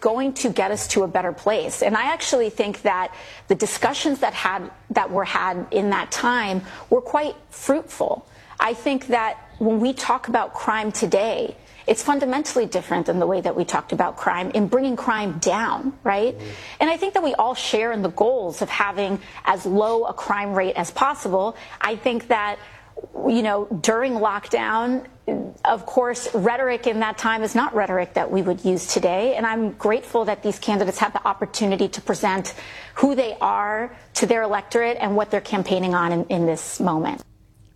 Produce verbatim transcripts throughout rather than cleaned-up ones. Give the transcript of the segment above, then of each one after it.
going to get us to a better place. And I actually think that the discussions that had that were had in that time were quite fruitful. I think that when we talk about crime today, it's fundamentally different than the way that we talked about crime in bringing crime down, right? Mm-hmm. And I think that we all share in the goals of having as low a crime rate as possible. I think that, you know, during lockdown, of course, rhetoric in that time is not rhetoric that we would use today. And I'm grateful that these candidates have the opportunity to present who they are to their electorate and what they're campaigning on in, in this moment.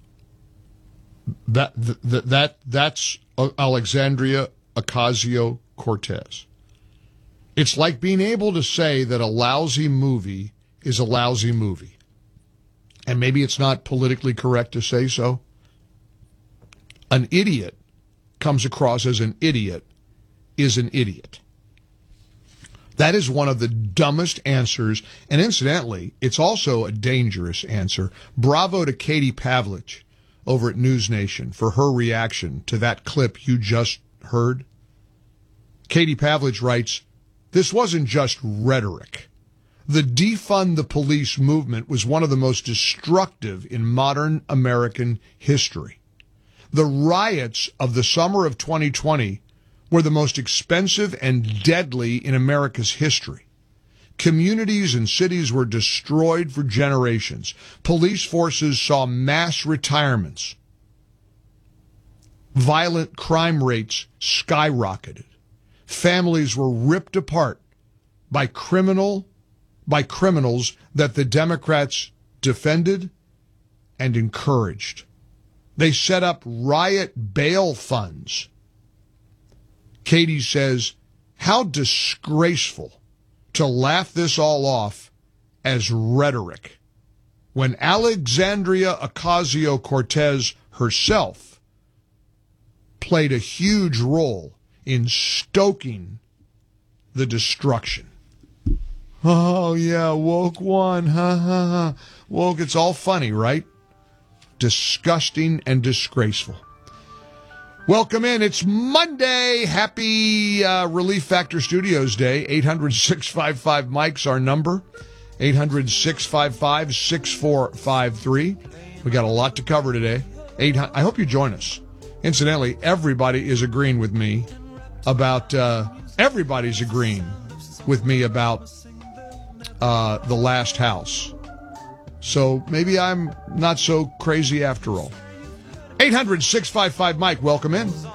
That, that, that, that's Alexandria Ocasio-Cortez. It's like being able to say that a lousy movie is a lousy movie. And maybe it's not politically correct to say so. An idiot comes across as an idiot is an idiot. That is one of the dumbest answers. And incidentally, it's also a dangerous answer. Bravo to Katie Pavlich over at News Nation for her reaction to that clip you just heard. Katie Pavlich writes, "This wasn't just rhetoric. The defund the police movement was one of the most destructive in modern American history. The riots of the summer of twenty twenty were the most expensive and deadly in America's history. Communities and cities were destroyed for generations. Police forces saw mass retirements. Violent crime rates skyrocketed. Families were ripped apart by criminal, by criminals that the Democrats defended and encouraged. They set up riot bail funds." Katie says, "How disgraceful to laugh this all off as rhetoric when Alexandria Ocasio-Cortez herself played a huge role in stoking the destruction." Oh, yeah, woke one, ha, ha, ha. Woke, it's all funny, right? Disgusting and disgraceful. Welcome in. It's Monday. Happy uh, Relief Factor Studios Day. eight hundred, six five five, Mike's our number. eight hundred, six five five, six four five three. We got a lot to cover today. eight hundred, I hope you join us. Incidentally, everybody is agreeing with me about, uh, everybody's agreeing with me about uh, The Last House. So maybe I'm not so crazy after all. eight hundred, six five five, Mike, welcome in.